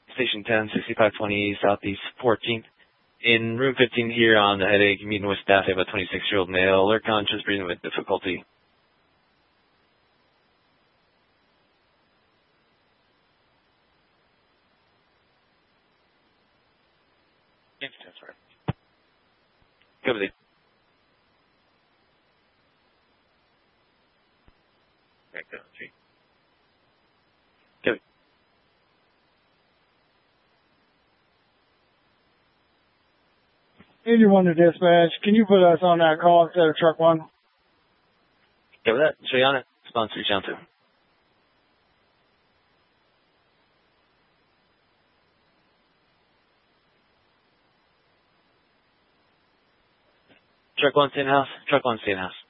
Station 10, 6520 Southeast 14th. In room 15 here on the headache, meeting with staff. They have a 26-year-old male, alert conscious, breathing with difficulty. Go with it. Go. Anyone to dispatch, can you put us on that call instead of truck one? Go with that. Show you on it. Sponsor reach out to. Truck one, stay in house. Truck one, stay in house.